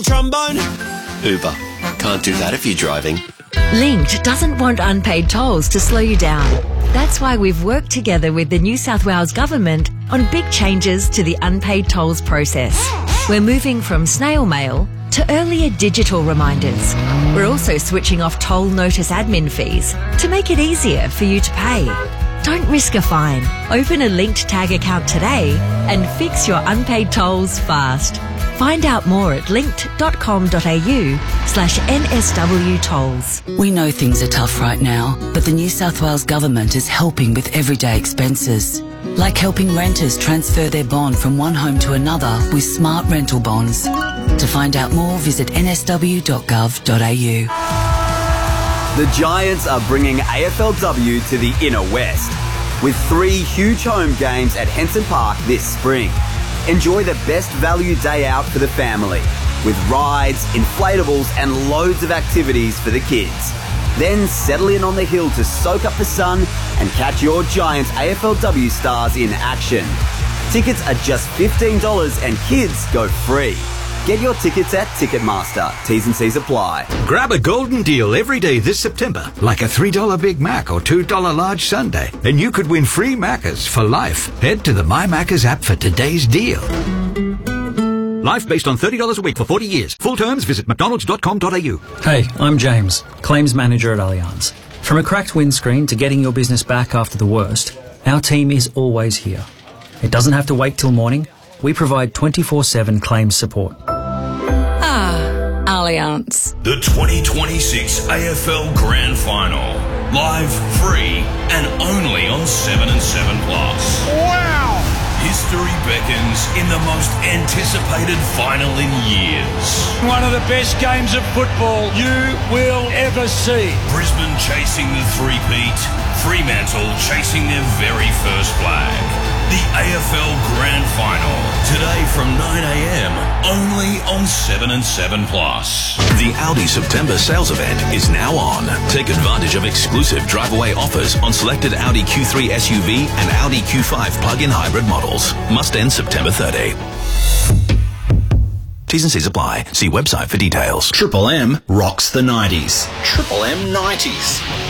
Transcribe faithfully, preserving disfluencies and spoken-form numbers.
trombone? Uber. Can't do that if you're driving. Linked doesn't want unpaid tolls to slow you down. That's why we've worked together with the New South Wales Government on big changes to the unpaid tolls process. We're moving from snail mail to earlier digital reminders. We're also switching off toll notice admin fees to make it easier for you to pay. Don't risk a fine. Open a Linked Tag account today and fix your unpaid tolls fast. Find out more at linked.com.au slash NSW tolls. We know things are tough right now, but the New South Wales Government is helping with everyday expenses. Like helping renters transfer their bond from one home to another with smart rental bonds. To find out more, visit n s w dot gov dot a u. The Giants are bringing A F L W to the inner west with three huge home games at Henson Park this spring. Enjoy the best value day out for the family with rides, inflatables and loads of activities for the kids. Then settle in on the hill to soak up the sun and catch your Giants A F L W stars in action. Tickets are just fifteen dollars and kids go free. Get your tickets at Ticketmaster. T's and C's apply. Grab a golden deal every day this September, like a three dollar Big Mac or two dollar large sundae, and you could win free Maccas for life. Head to the My Maccas app for today's deal. Life based on thirty dollars a week for forty years. Full terms, visit mcdonalds dot com dot a u. Hey, I'm James, Claims Manager at Allianz. From a cracked windscreen to getting your business back after the worst, our team is always here. It doesn't have to wait till morning. We provide twenty-four seven claims support. Allianz. The twenty twenty-six A F L Grand Final. Live, free, and only on seven and seven Plus. Wow! History beckons in the most anticipated final in years. One of the best games of football you will ever see. Brisbane chasing the three-peat. Fremantle chasing their very first flag. The A F L Grand Final, today from nine a m, only on seven and seven Plus. The Audi September sales event is now on. Take advantage of exclusive drive-away offers on selected Audi Q three S U V and Audi Q five plug-in hybrid models. Must end September thirtieth. T's and C's apply. See website for details. Triple M rocks the nineties. Triple M nineties.